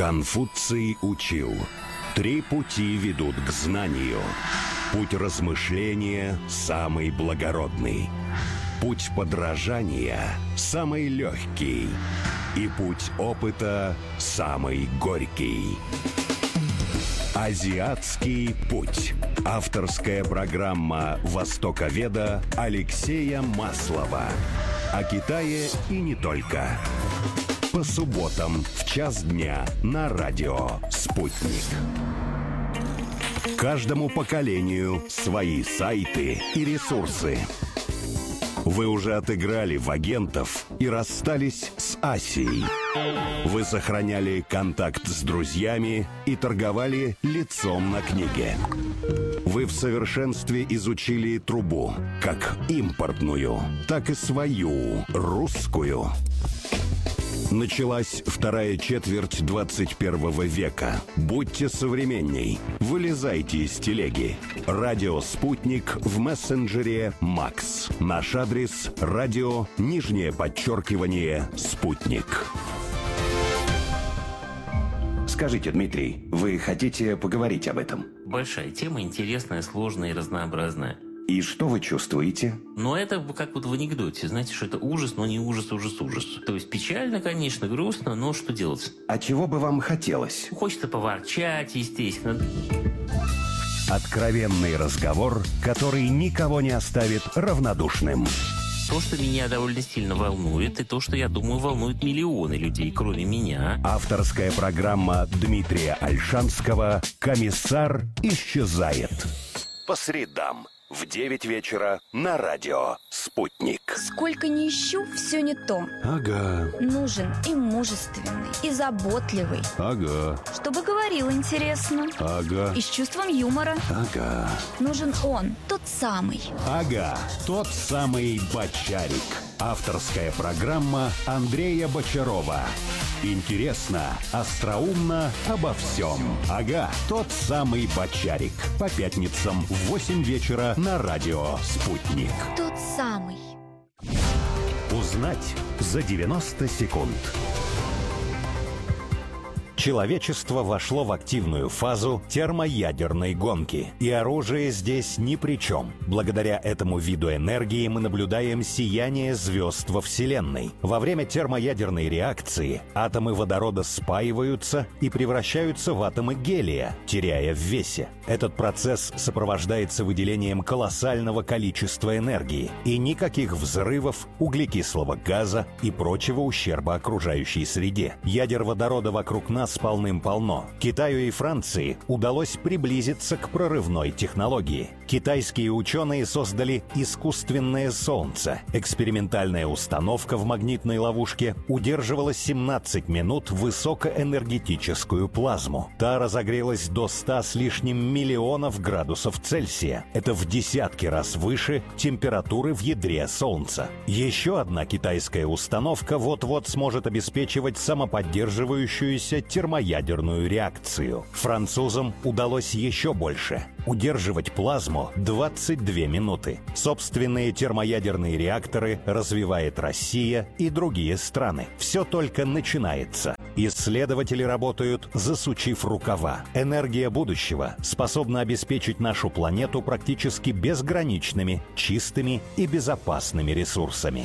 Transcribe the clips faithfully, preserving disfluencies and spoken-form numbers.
Конфуций учил: три пути ведут к знанию. Путь размышления самый благородный, путь подражания самый легкий, и путь опыта самый горький. Азиатский путь. Авторская программа востоковеда Алексея Маслова. О Китае и не только. По субботам в час дня на радио «Спутник». Каждому поколению свои сайты и ресурсы. Вы уже отыграли в агентов и расстались с Асией. Вы сохраняли контакт с друзьями и торговали лицом на книге. Вы в совершенстве изучили трубу, как импортную, так и свою, русскую. Началась вторая четверть двадцать первого века. Будьте современней. Вылезайте из телеги. Радио «Спутник» в мессенджере «Макс». Наш адрес – радио, нижнее подчеркивание, «Спутник». Скажите, Дмитрий, вы хотите поговорить об этом? Большая тема, интересная, сложная и разнообразная. И что вы чувствуете? Но это как вот в анекдоте. Знаете, что это ужас, но не ужас, ужас, ужас. То есть печально, конечно, грустно, но что делать? А чего бы вам хотелось? Хочется поворчать, естественно. Откровенный разговор, который никого не оставит равнодушным. То, что меня довольно сильно волнует, и то, что, я думаю, волнует миллионы людей, кроме меня. Авторская программа Дмитрия Ольшанского «Комиссар исчезает». По средам в девять вечера на радио «Спутник». Сколько ни ищу, все не то. Ага. Нужен и мужественный, и заботливый. Ага. Чтобы говорил интересно. Ага. И с чувством юмора. Ага. Нужен он, тот самый. Ага, тот самый Бочарик. Авторская программа Андрея Бочарова. Интересно, остроумно, обо всем. Ага, тот самый Бочарик. По пятницам в восемь вечера на радио «Спутник». Тот самый. Узнать за девяносто секунд. Человечество вошло в активную фазу термоядерной гонки. И оружие здесь ни при чем. Благодаря этому виду энергии мы наблюдаем сияние звезд во Вселенной. Во время термоядерной реакции атомы водорода спаиваются и превращаются в атомы гелия, теряя в весе. Этот процесс сопровождается выделением колоссального количества энергии и никаких взрывов, углекислого газа и прочего ущерба окружающей среде. Ядер водорода вокруг нас полным-полно. Китаю и Франции удалось приблизиться к прорывной технологии. Китайские ученые создали искусственное солнце. Экспериментальная установка в магнитной ловушке удерживала семнадцать минут высокоэнергетическую плазму. Та разогрелась до ста с лишним миллионов градусов Цельсия. Это в десятки раз выше температуры в ядре Солнца. Еще одна китайская установка вот-вот сможет обеспечивать самоподдерживающуюся термоядерную реакцию. Французам удалось еще больше – удерживать плазму двадцать две минуты. Собственные термоядерные реакторы развивает Россия и другие страны. Все только начинается. Исследователи работают, засучив рукава. Энергия будущего способна обеспечить нашу планету практически безграничными, чистыми и безопасными ресурсами.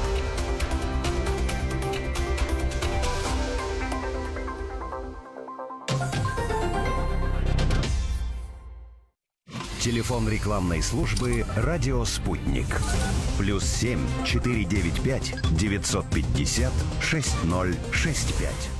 Телефон рекламной службы «Радио Спутник». Плюс семь четыре девять пять девятьсот пятьдесят шесть ноль шесть пять.